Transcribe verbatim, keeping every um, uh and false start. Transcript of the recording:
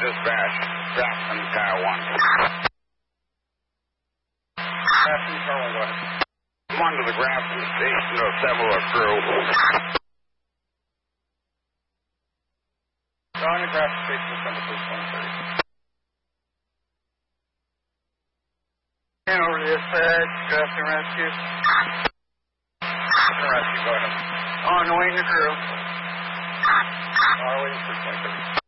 dispatch. Grafton, car one. Grafton, car one, go ahead. One to the Grafton station to assemble a crew. Go on to Grafton station, assemble police one thirty. And over to dispatch, Grafton Rescue. Grafton Rescue, go ahead. On the way to the crew. Uh, waiting for twenty thirty.